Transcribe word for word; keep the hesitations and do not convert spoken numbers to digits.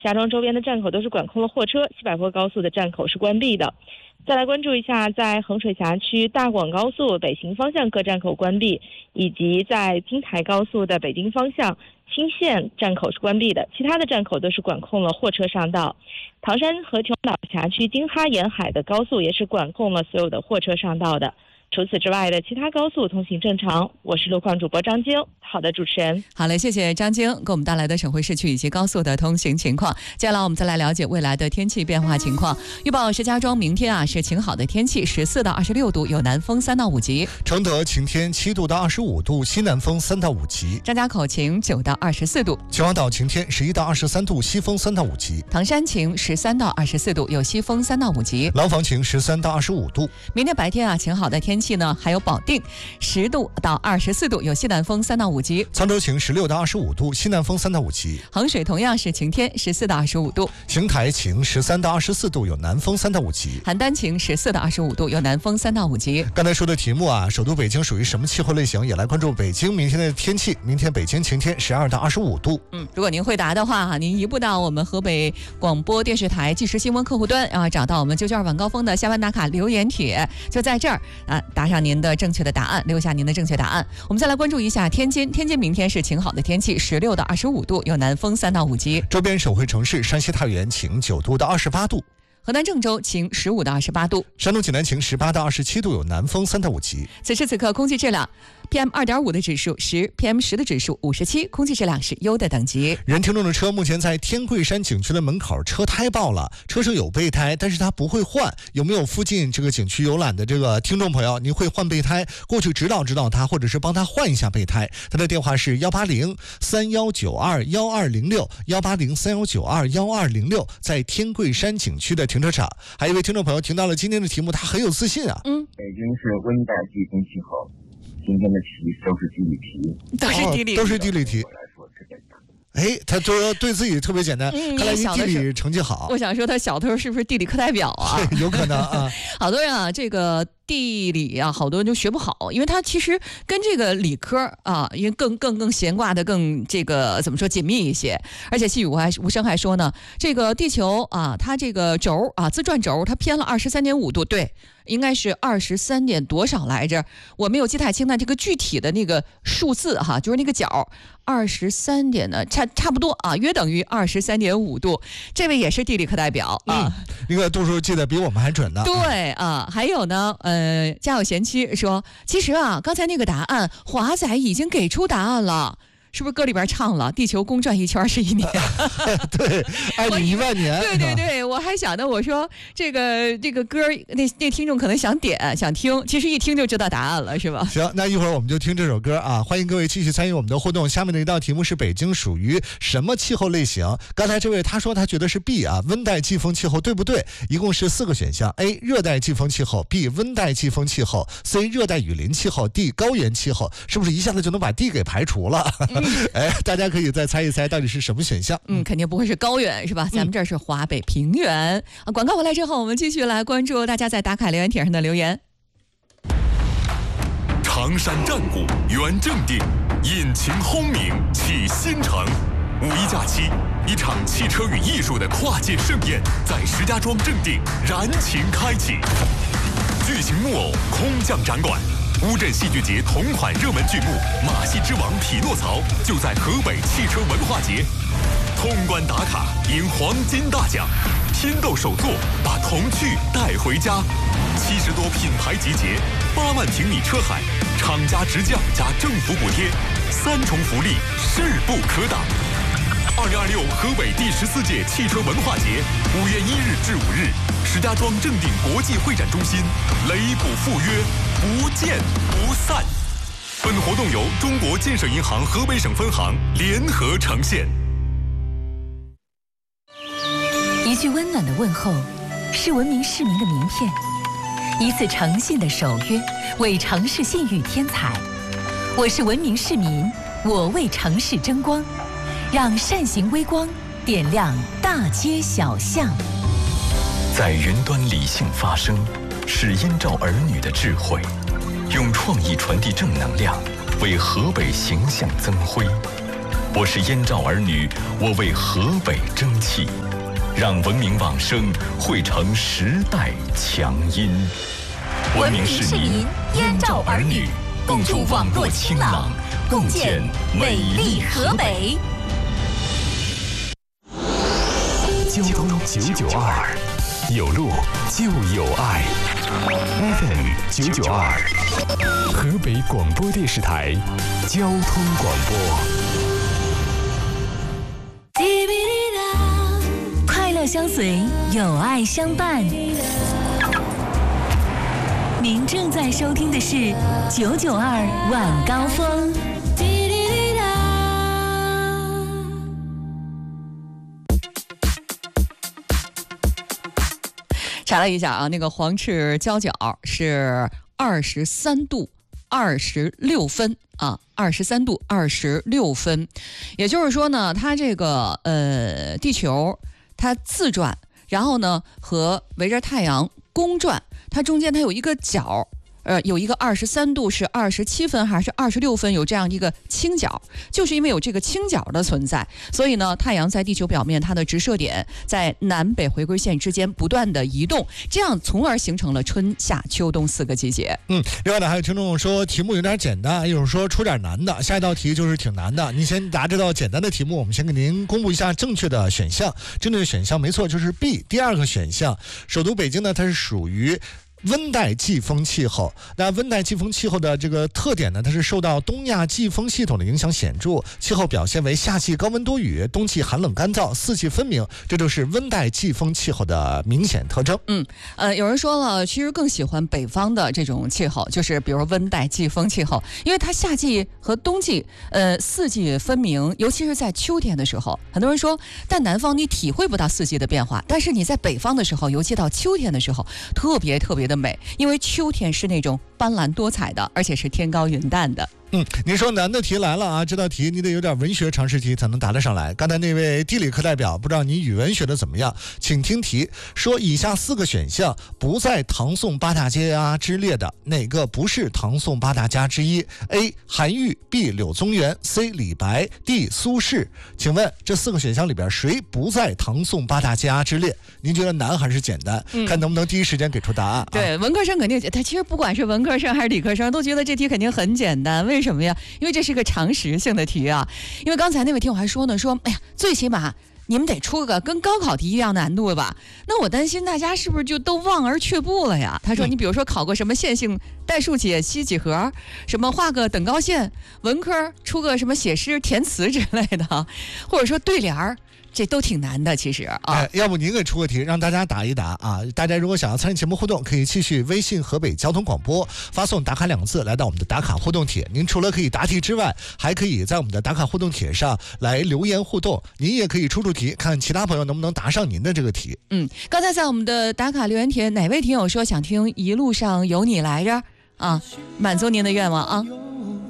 家庄周边的站口都是管控了货车，西柏坡高速的站口是关闭的。再来关注一下，在衡水辖区大广高速北行方向各站口关闭，以及在京台高速的北京方向青线站口是关闭的，其他的站口都是管控了货车上道。唐山和琼岛辖区京哈沿海的高速也是管控了所有的货车上道的。除此之外的其他高速通行正常。我是路况主播张晶。好的，主持人。 好嘞，谢谢张晶给我们带来的省会市区以及高速的通行情况。接下来我们再来了解未来的天气变化情况。预报石家庄明天啊是晴好的天气，十四到二十六度，有南风三到五级。 承德晴天，七度到二十五度，西南风三到五级。 张家口晴，九到二十四度。 秦皇岛晴天，十一到二十三度，西风三到五级。 唐山晴，十三到二十四度，有西风三到五级。 廊坊晴，十三到二十五度。 明天白天啊晴好的天气呢，还有保定十度到二十四度，有西南风三到五级。 沧州晴，十六到二十五度，西南风三到五级。 衡水同样是晴天，十四到二十五度。 邢台晴，十三到二十四度，有南风三到五级。 邯郸晴，十四到二十五度，有南风三到五级。 刚才说的题目啊，首都北京属于什么气候类型？也来关注北京明天的天气。明天北京晴天，十二到二十五度。 嗯，如果您会答的话哈，您移步到我们河北广播电视台即时新闻客户端啊，找到我们九九二晚高峰的下班打卡留言帖，就在这儿啊，打上您的正确的答案，留下您的正确答案。我们再来关注一下天津，天津明天是晴好的天气，十六到二十五度，有南风三到五级。 周边省会城市山西太原晴，九度到二十八度。 河南郑州晴，十五到二十八度。 山东济南晴，十八到二十七度，有南风三到五级。 此时此刻空气质量 P M 二点五 的指数十 ，P M 十 的指数五十七，空气质量是优的等级。 任听众的车目前在天桂山景区的门口，车胎爆了，车上有备胎，但是他不会换。有没有附近这个景区游览的这个听众朋友，您会换备胎，过去指导指导他，或者是帮他换一下备胎？他的电话是幺八零三幺九二幺二零六幺八零三幺九二幺二零六，在天桂山景区的停车场。还有一位听众朋友听到了今天的题目，他很有自信啊。 嗯， 北京是温带季风气候，今天的题都是地理题， 都是地理、 哦，都是地理题。 我来说是简单。 哎，他说对自己特别简单， 嗯、 看来你地理成绩好。 我想说他小的时候是不是地理课代表啊？ 有可能啊。 好多人啊，这个地理啊，好多人就学不好，因为它其实跟这个理科啊，因为更更更闲挂的更这个怎么说紧密一些。而且细雨还无声还说呢，这个地球啊，它这个轴啊，自转轴它偏了二十三点五度，对。应该是二十三点多少来着？我没有记太清，但这个具体的那个数字哈，就是那个角，二十三点呢，差差不多啊，约等于二十三点五度。这位也是地理课代表啊， 嗯、那个度数记得比我们还准呢。 对啊，还有呢，呃，家有贤妻说，其实啊，刚才那个答案，华仔已经给出答案了。是不是歌里边唱了地球公转一圈是一年？ 对，爱你一万年。 对对对，我还想呢，我说这个这个歌，那那听众可能想点想听，其实一听就知道答案了，是吧？ 行，那一会儿我们就听这首歌啊！欢迎各位继续参与我们的互动。下面的一道题目是北京属于什么气候类型？刚才这位他说他觉得是 B 啊，温带季风气候，对不对？一共是四个选项 ：A 热带季风气候 ，B 温带季风气候 ，C 热带雨林气候 ，D 高原气候。是不是一下子就能把 D 给排除了？嗯哎，大家可以再猜一猜到底是什么选项。 嗯，肯定不会是高原是吧？咱们这是华北平原、嗯、啊。广告回来之后，我们继续来关注大家在打卡留言帖上的留言。 常山战鼓原正定，引擎轰鸣启新城。五一假期，一场汽车与艺术的跨界盛宴在石家庄正定燃情开启。巨型木偶空降展馆。乌镇戏剧节同款热门剧目《马戏之王匹诺曹》就在河北汽车文化节，通关打卡赢黄金大奖，拼斗手作把童趣带回家。七十多品牌集结，八万平米车海，厂家直降加政府补贴，三重福利势不可挡。二零二六河北第十四届汽车文化节，五月一日至五日，石家庄正定国际会展中心，雷补赴约，不见不散。本活动由中国建设银行河北省分行联合呈现。 一句温暖的问候，是文明市民的名片；一次诚信的守约，为城市信誉添彩。我是文明市民，我为城市争光。让善行微光点亮大街小巷， 在云端理性发声，是映照儿女的智慧，用创意传递正能量，为河北形象增辉。 我是燕赵儿女，我为河北争气，让文明往生汇成时代强音。文明市民，燕赵儿女，共筑网络清朗，共建美丽河北。交通九九二，有路就有爱。F M 九九二，河北广播电视台交通广播。 快乐相随，有爱相伴。您正在收听的是九九二晚高峰。 查了一下啊，那个黄赤交角是二十三度二十六分啊，二十三度二十六分，也就是说呢，它这个呃地球它自转，然后呢和围着太阳公转，它中间它有一个角。呃，有一个二十三度是二十七分还是二十六分，有这样一个倾角，就是因为有这个倾角的存在，所以呢，太阳在地球表面它的直射点在南北回归线之间不断的移动，这样从而形成了春夏秋冬四个季节。 嗯，另外呢，还有听众说题目有点简单，有人说出点难的，下一道题就是挺难的。您先答这道简单的题目，我们先给您公布一下正确的选项。正确的选项没错，就是 B， 第二个选项。首都北京呢，它是属于温带季风气候，那温带季风气候的这个特点呢，它是受到东亚季风系统的影响显著，气候表现为夏季高温多雨，冬季寒冷干燥，四季分明，这就是温带季风气候的明显特征。 嗯，呃，有人说了，其实更喜欢北方的这种气候，就是比如温带季风气候，因为它夏季和冬季，呃，四季分明，尤其是在秋天的时候，很多人说，在南方你体会不到四季的变化，但是你在北方的时候，尤其到秋天的时候，特别特别的美，因为秋天是那种斑斓多彩的，而且是天高云淡的。 嗯，您说难的题来了啊！这道题你得有点文学常识题才能答得上来。刚才那位地理课代表，不知道你语文学的怎么样？请听题，说以下四个选项不在唐宋八大家之列的，哪个不是唐宋八大家之一 ？A. 韩愈 B. 柳宗元 C. 李白 D. 苏轼。请问这四个选项里边谁不在唐宋八大家之列？您觉得难还是简单？嗯、看能不能第一时间给出答案、啊。 对，文科生肯定，他其实不管是文科生还是理科生，都觉得这题肯定很简单。为为什么呀？因为这是个常识性的题啊。因为刚才那位听友还说呢，说哎呀，最起码你们得出个跟高考题一样难度吧？那我担心大家是不是就都望而却步了呀？他说，你比如说考个什么线性代数解析几何，什么画个等高线，文科出个什么写诗填词之类的，或者说对联儿。这都挺难的，其实啊、哎， 要不您给出个题，让大家答一答啊！大家如果想要参与节目互动，可以继续微信河北交通广播发送打卡两个字来到我们的打卡互动帖。您除了可以答题之外，还可以在我们的打卡互动帖上来留言互动。您也可以出出题，看其他朋友能不能答上您的这个题。 嗯，刚才在我们的打卡留言帖，哪位听友说想听一路上有你来着啊？满足您的愿望啊！